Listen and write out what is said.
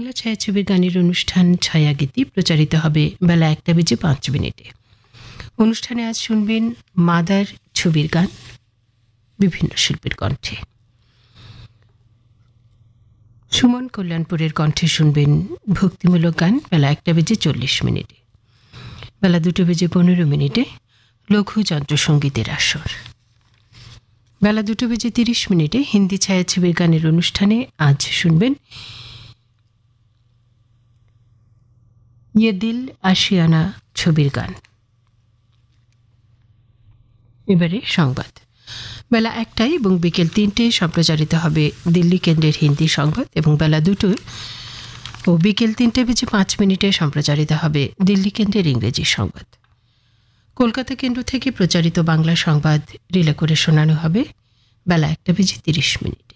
বাংলা ছায়াছবির গানের অনুষ্ঠান ছায়াগীতি প্রচারিত হবে বেলা 1:05। অনুষ্ঠানে আজ শুনবেন মাদার ছবির গান বিভিন্ন শিল্পীর কণ্ঠে। সুমন কল্যাণপুরের কণ্ঠে শুনবেন ভক্তিমূলক গান বেলা 1:40। বেলা 2:15 লঘু যন্ত্রসঙ্গীতের আসর। বেলা 2:30 হিন্দি ছায়াছবির গানের অনুষ্ঠানে আজ শুনবেন ইয়ে দিল আশিয়ানা ছবির গান। এবারে সংবাদ। বেলা 1টায় এবং বিকেল 3টায় সম্প্রচারিত হবে দিল্লি কেন্দ্রের হিন্দি সংবাদ এবং বেলা 2 ও বিকেল 3:05 সম্প্রচারিত হবে দিল্লি কেন্দ্রের ইংরেজি সংবাদ। কলকাতা কেন্দ্র থেকে প্রচারিত বাংলা সংবাদ রিলে করে শোনানো হবে বেলা 1:30।